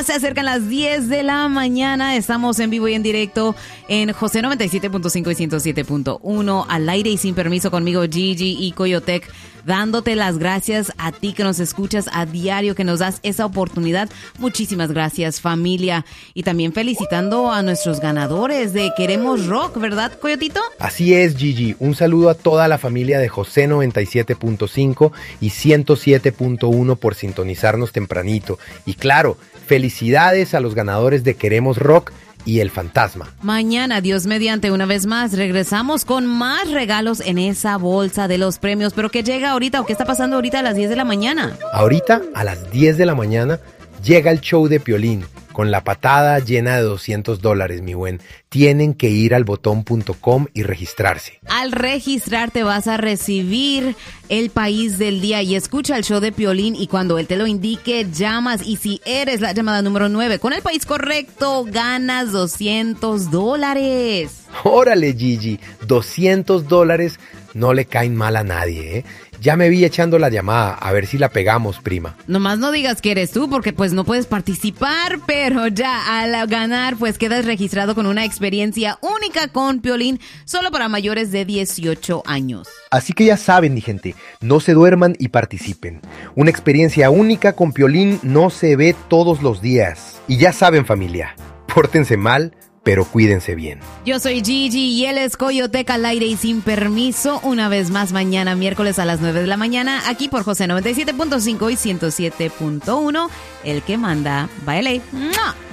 Se acercan las 10 de la mañana. Estamos en vivo y en directo en José 97.5 y 107.1 al aire y sin permiso conmigo Gigi y Coyotec, dándote las gracias a ti que nos escuchas a diario, que nos das esa oportunidad. Muchísimas gracias, familia. Y también felicitando a nuestros ganadores de Queremos Rock, ¿verdad, Coyotito? Así es, Gigi. Un saludo a toda la familia de José 97.5 y 107.1 por sintonizarnos tempranito. Y claro, felicidades a los ganadores de Queremos Rock y El Fantasma. Mañana, Dios mediante, una vez más, regresamos con más regalos en esa bolsa de los premios. ¿Pero qué llega ahorita o qué está pasando ahorita a las 10 de la mañana? Ahorita, a las 10 de la mañana, llega el show de Piolín con la patada llena de $200, mi buen. Tienen que ir al botón.com y registrarse. Al registrarte vas a recibir el país del día y escucha el show de Piolín y cuando él te lo indique, llamas y si eres la llamada número 9 con el país correcto, ganas $200. Órale, Gigi, $200 no le caen mal a nadie, ¿eh? Ya me vi echando la llamada, a ver si la pegamos, prima. Nomás no digas que eres tú, porque pues no puedes participar, pero ya al ganar, pues quedas registrado con una experiencia única con Piolín, solo para mayores de 18 años. Así que ya saben, mi gente, no se duerman y participen. Una experiencia única con Piolín no se ve todos los días. Y ya saben, familia, pórtense mal, pero cuídense bien. Yo soy Gigi y él es Coyotec al aire y sin permiso. Una vez más mañana, miércoles a las 9 de la mañana, aquí por José 97.5 y 107.1. El que manda, baile. ¡Mua!